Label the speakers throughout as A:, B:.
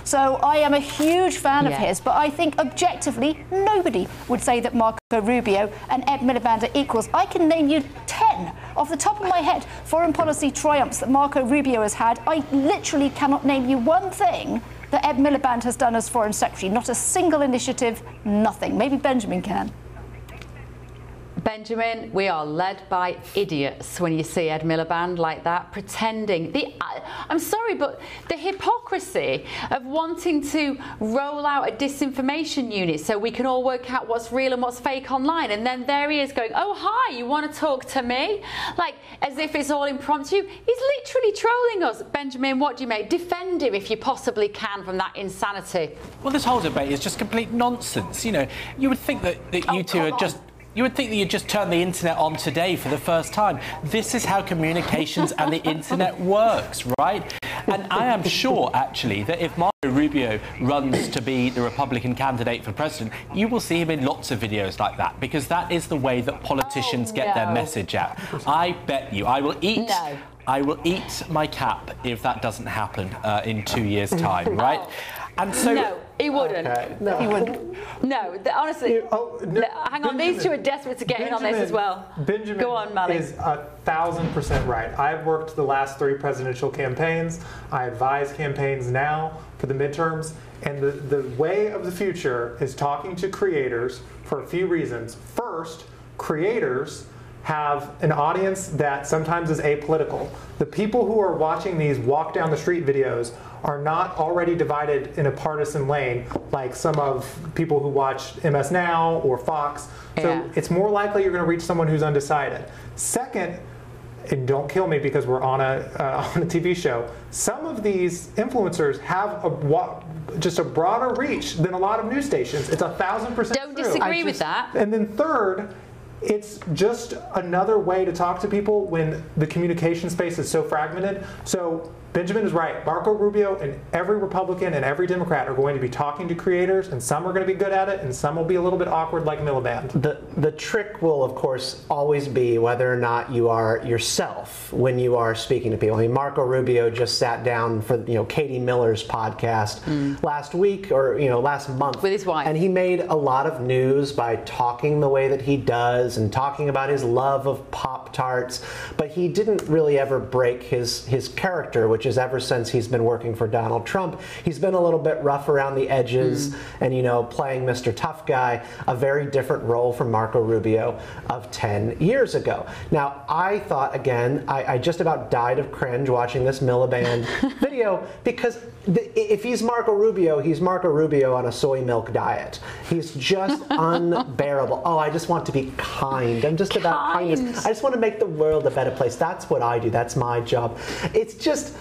A: So I am a huge fan of his, but I think objectively nobody would say that Marco Rubio and Ed Miliband are equals. I can name you 10 off the top of my head foreign policy triumphs that Marco Rubio has had. I literally cannot name you one thing that Ed Miliband has done as Foreign Secretary. Not a single initiative, nothing. Maybe Benjamin can.
B: Benjamin, we are led by idiots when you see Ed Miliband like that, pretending. I'm sorry, but the hypocrisy of wanting to roll out a disinformation unit so we can all work out what's real and what's fake online, and then there he is going, oh, hi, you want to talk to me? Like, as if it's all impromptu. He's literally trolling us. Benjamin, what do you make? Defend him if you possibly can from that insanity.
C: Well, this whole debate is just complete nonsense. You know, you would think that you two are just... You would think that you'd just turn the internet on today for the first time. This is how communications and the internet works, right? And I am sure, actually, that if Marco Rubio runs to be the Republican candidate for president, you will see him in lots of videos like that, because that is the way that politicians get their message out. I bet you I will eat... I will eat my cap if that doesn't happen in 2 years' time, right? And so...
B: No, he wouldn't.
D: Okay.
A: No, he wouldn't.
B: No, honestly. Hang on, these two are desperate to get in on this as well.
D: Benjamin
B: Go on, Mally.
D: is 1,000% right. I've worked the last 3 presidential campaigns. I advise campaigns now for the midterms. And the way of the future is talking to creators for a few reasons. First, creators have an audience that sometimes is apolitical. The people who are watching these walk down the street videos are not already divided in a partisan lane like some of people who watch MS Now or Fox. So it's more likely you're going to reach someone who's undecided. Second, and don't kill me because we're on a TV show, some of these influencers have just a broader reach than a lot of news stations. It's 1,000%
B: Don't disagree with that.
D: And then third, it's just another way to talk to people when the communication space is so fragmented. So Benjamin is right. Marco Rubio and every Republican and every Democrat are going to be talking to creators, and some are going to be good at it, and some will be a little bit awkward like Miliband.
E: The trick will, of course, always be whether or not you are yourself when you are speaking to people. I mean, Marco Rubio just sat down for Katie Miller's podcast last week or last month
B: with his wife,
E: and he made a lot of news by talking the way that he does and talking about his love of Pop-Tarts, but he didn't really ever break his character, which is ever since he's been working for Donald Trump, he's been a little bit rough around the edges and playing Mr. Tough Guy, a very different role from Marco Rubio of 10 years ago. Now, I thought, again, I just about died of cringe watching this Miliband video, because if he's Marco Rubio on a soy milk diet. He's just unbearable. Oh, I just want to be kind. I'm just about kindness. I just want to make the world a better place. That's what I do. That's my job. It's just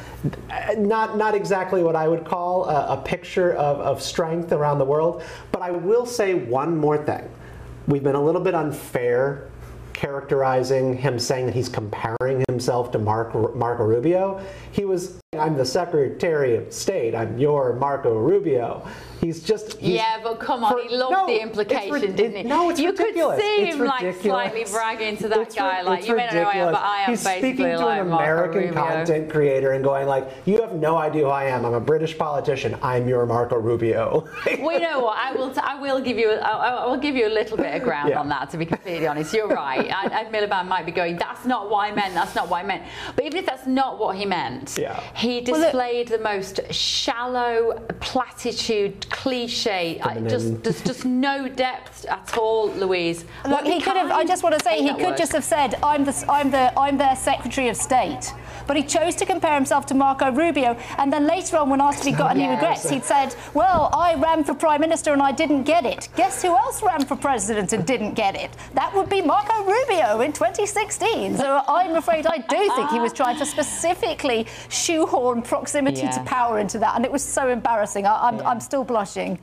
E: not exactly what I would call a picture of strength around the world. But I will say one more thing. We've been a little bit unfair characterizing him, saying that he's comparing himself to Marco Rubio. He was, I'm the Secretary of State, I'm your Marco Rubio. Yeah,
B: but come on, he loved the implication, didn't he?
E: No, it's ridiculous.
B: You could see him like slightly bragging to that guy, like, you may not know who I am, but I am basically
E: speaking to
B: like
E: an
B: Marco
E: American
B: Rubio.
E: content creator and going like, you have no idea who I am. I'm a British politician. I'm your Marco Rubio.
B: Well, you know what? I will give you a little bit of ground on that, to be completely honest. You're right. Ed Miliband might be going, that's not what I meant, that's not what I meant. But even if that's not what he meant, he displayed the most shallow, platitude, cliche. There's just no depth at all, Louise.
A: Look, he could have. I just want to say he could just have said, "I'm their Secretary of State." But he chose to compare himself to Marco Rubio, and then later on, when asked if he got any regrets, he'd said, "Well, I ran for Prime Minister and I didn't get it. Guess who else ran for President and didn't get it? That would be Marco Rubio in 2016." So I'm afraid I do think he was trying to specifically shoehorn proximity to power into that, and it was so embarrassing. I'm still blushing.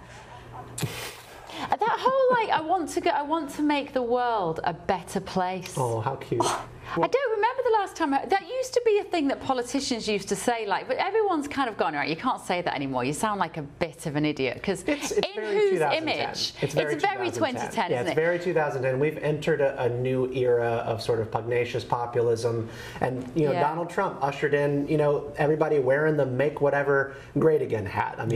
B: That whole I want to make the world a better place.
E: Oh, how cute.
B: I don't remember the last time. That used to be a thing that politicians used to say, but everyone's kind of gone, right, you can't say that anymore. You sound like a bit of an idiot, because in whose image? It's very 2010,
E: yeah,
B: isn't it?
E: It's very 2010. We've entered a new era of sort of pugnacious populism, and Donald Trump ushered in, everybody wearing the "Make Whatever Great Again" hat. I mean,